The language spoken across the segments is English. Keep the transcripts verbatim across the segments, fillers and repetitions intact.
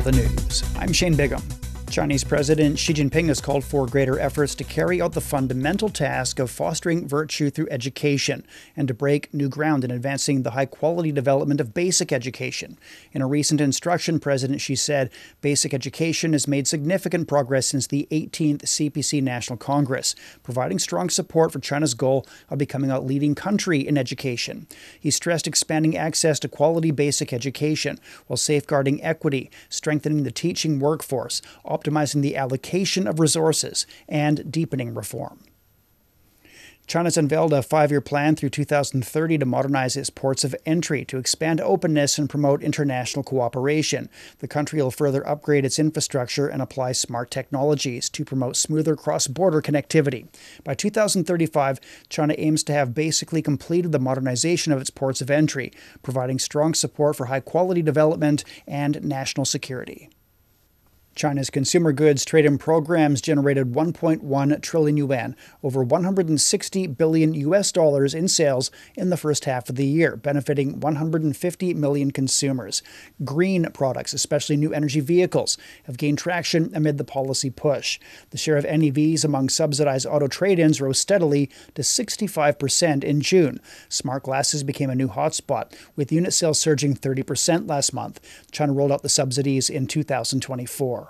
the news. I'm Shane Bigham. Chinese President Xi Jinping has called for greater efforts to carry out the fundamental task of fostering virtue through education and to break new ground in advancing the high-quality development of basic education. In a recent instruction, President Xi said basic education has made significant progress since the eighteenth C P C National Congress, providing strong support for China's goal of becoming a leading country in education. He stressed expanding access to quality basic education while safeguarding equity, strengthening the teaching workforce, optimizing the allocation of resources, and deepening reform. China's unveiled a five-year plan through two thousand thirty to modernize its ports of entry to expand openness and promote international cooperation. The country will further upgrade its infrastructure and apply smart technologies to promote smoother cross-border connectivity. By two thousand thirty-five, China aims to have basically completed the modernization of its ports of entry, providing strong support for high-quality development and national security. China's consumer goods trade-in programs generated one point one trillion yuan, over one hundred sixty billion U S dollars in sales in the first half of the year, benefiting one hundred fifty million consumers. Green products, especially new energy vehicles, have gained traction amid the policy push. The share of N E Vs among subsidized auto trade-ins rose steadily to sixty-five percent in June. Smart glasses became a new hotspot, with unit sales surging thirty percent last month. China rolled out the subsidies in two thousand twenty-four.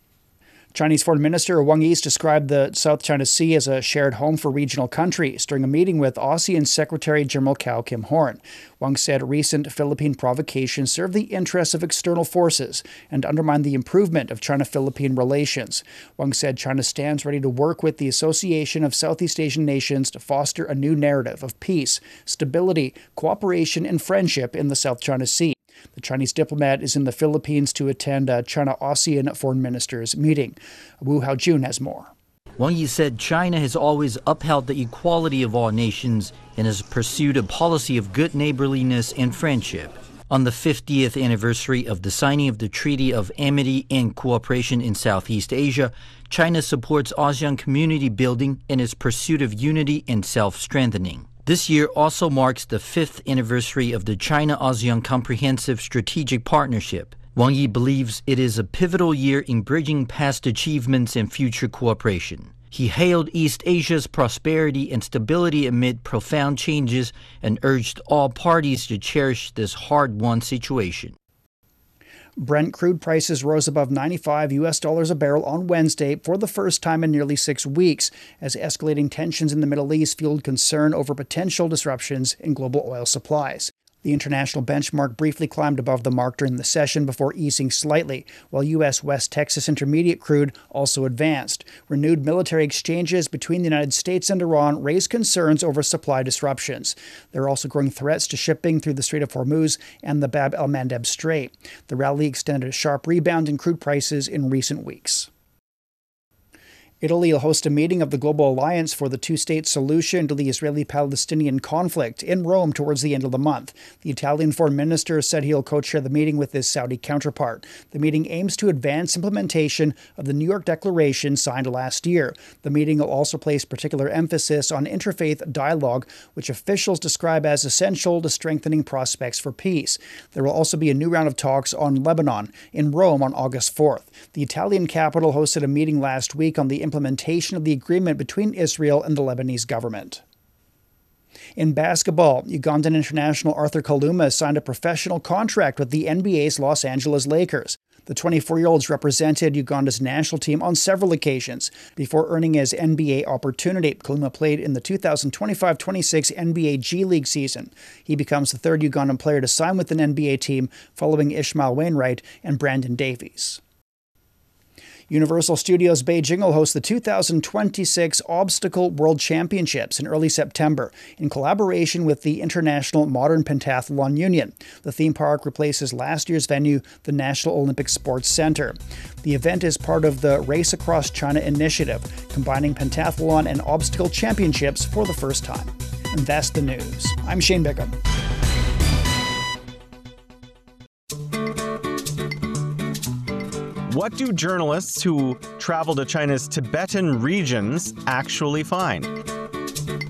Chinese Foreign Minister Wang Yi described the South China Sea as a shared home for regional countries during a meeting with ASEAN Secretary General Kao Kim Horn. Wang said recent Philippine provocations serve the interests of external forces and undermine the improvement of China-Philippine relations. Wang said China stands ready to work with the Association of Southeast Asian Nations to foster a new narrative of peace, stability, cooperation, and friendship in the South China Sea. The Chinese diplomat is in the Philippines to attend a China-ASEAN foreign ministers meeting. Wu Haojun has more. Wang Yi said China has always upheld the equality of all nations and has pursued a policy of good neighborliness and friendship. On the fiftieth anniversary of the signing of the Treaty of Amity and Cooperation in Southeast Asia, China supports ASEAN community building and its pursuit of unity and self-strengthening. This year also marks the fifth anniversary of the China-ASEAN Comprehensive Strategic Partnership. Wang Yi believes it is a pivotal year in bridging past achievements and future cooperation. He hailed East Asia's prosperity and stability amid profound changes and urged all parties to cherish this hard-won situation. Brent crude prices rose above ninety-five U S dollars a barrel on Wednesday for the first time in nearly six weeks, as escalating tensions in the Middle East fueled concern over potential disruptions in global oil supplies. The international benchmark briefly climbed above the mark during the session before easing slightly, while U S West Texas Intermediate crude also advanced. Renewed military exchanges between the United States and Iran raised concerns over supply disruptions. There are also growing threats to shipping through the Strait of Hormuz and the Bab el-Mandeb Strait. The rally extended a sharp rebound in crude prices in recent weeks. Italy will host a meeting of the Global Alliance for the Two-State Solution to the Israeli-Palestinian conflict in Rome towards the end of the month. The Italian foreign minister said he'll co-chair the meeting with his Saudi counterpart. The meeting aims to advance implementation of the New York Declaration signed last year. The meeting will also place particular emphasis on interfaith dialogue, which officials describe as essential to strengthening prospects for peace. There will also be a new round of talks on Lebanon in Rome on August fourth. The Italian capital hosted a meeting last week on the implementation of the agreement between Israel and the Lebanese government. In basketball, Ugandan international Arthur Kaluma signed a professional contract with the N B A's Los Angeles Lakers. The twenty-four-year-old represented Uganda's national team on several occasions before earning his N B A opportunity. Kaluma played in the two thousand twenty-five twenty-six N B A G League season. He becomes the third Ugandan player to sign with an N B A team, following Ishmael Wainwright and Brandon Davies. Universal Studios Beijing will host the two thousand twenty-six Obstacle World Championships in early September in collaboration with the International Modern Pentathlon Union. The theme park replaces last year's venue, the National Olympic Sports Center. The event is part of the Race Across China initiative, combining pentathlon and obstacle championships for the first time. And that's the news. I'm Shane Bigham. What do journalists who travel to China's Tibetan regions actually find?